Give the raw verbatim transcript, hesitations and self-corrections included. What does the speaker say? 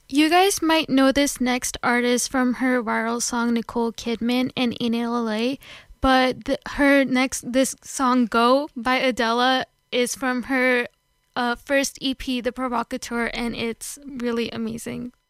You guys might know this next artist from her viral song Nicole Kidman and In L A, but the, her next this song Go by Adele is from her uh, first E P, The Provocateur, and it's really amazing.